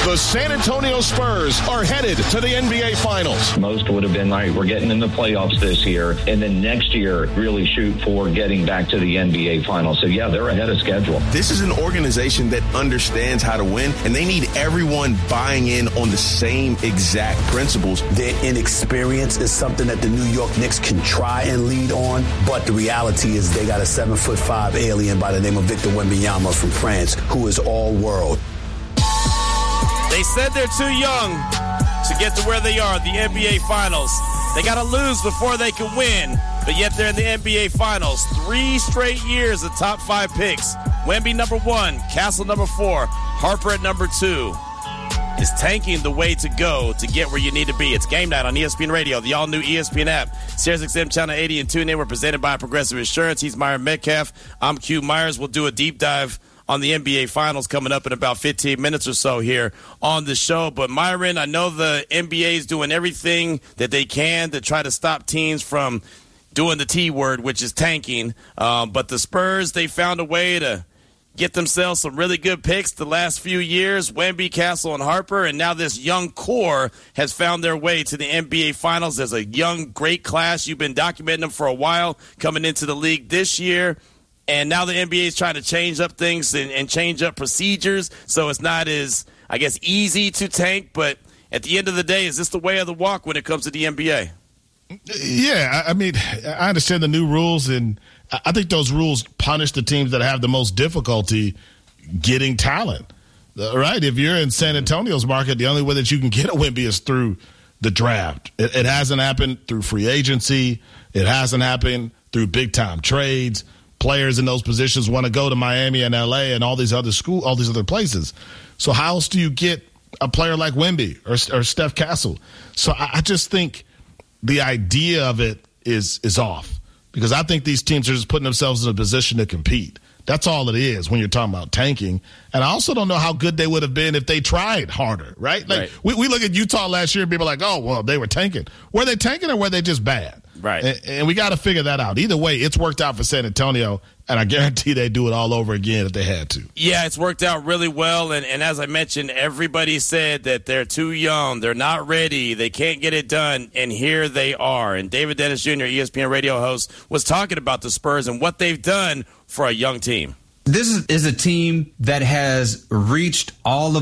The San Antonio Spurs are headed to the NBA Finals. Most would have been, all right, we're getting in the playoffs this year, and then next year really shoot for getting back to the NBA Finals. So, yeah, they're ahead of schedule. This is an organization that understands how to win, and they need everyone buying in on the same exact principles. Their inexperience is something that the New York Knicks can try and lead on, but the reality is they got a 7'5" alien by the name of Victor Wembanyama from France, who is all-world. They said they're too young to get to where they are, the NBA Finals. They got to lose before they can win, but yet they're in the NBA Finals. 3 straight years of top 5 picks. Wemby number 1, Castle number 4, Harper at number 2. Is tanking the way to go to get where you need to be? It's Game Night on ESPN Radio, the all-new ESPN app, SiriusXM Channel 80 and TuneIn. We're presented by Progressive Insurance. He's Myron Metcalf. I'm Q Myers. We'll do a deep dive on the NBA Finals coming up in about 15 minutes or so here on the show. But, Myron, I know the NBA is doing everything that they can to try to stop teams from doing the T word, which is tanking. But the Spurs, they found a way to get themselves some really good picks the last few years, Wemby, Castle, and Harper, and now this young core has found their way to the NBA Finals. There's a young, great class. You've been documenting them for a while coming into the league this year. And now the NBA is trying to change up things and change up procedures, so it's not as, I guess, easy to tank. But at the end of the day, is this the way of the walk when it comes to the NBA? Yeah, I mean, I understand the new rules, and I think those rules punish the teams that have the most difficulty getting talent, right? If you're in San Antonio's market, the only way that you can get a Wemby is through the draft. It hasn't happened through free agency. It hasn't happened through big-time trades. Players in those positions want to go to Miami and L.A. and all these other places. So how else do you get a player like Wemby or Steph Castle? So I just think the idea of it is off, because I think these teams are just putting themselves in a position to compete. That's all it is when you're talking about tanking. And I also don't know how good they would have been if they tried harder, right? Like, right. We look at Utah last year and people are like, oh, well, they were tanking. Were they tanking or were they just bad? Right. And we got to figure that out. Either way, it's worked out for San Antonio, and I guarantee they'd do it all over again if they had to. Yeah, it's worked out really well. And as I mentioned, everybody said that they're too young. They're not ready. They can't get it done. And here they are. And David Dennis Jr., ESPN radio host, was talking about the Spurs and what they've done for a young team. This is a team that has reached all of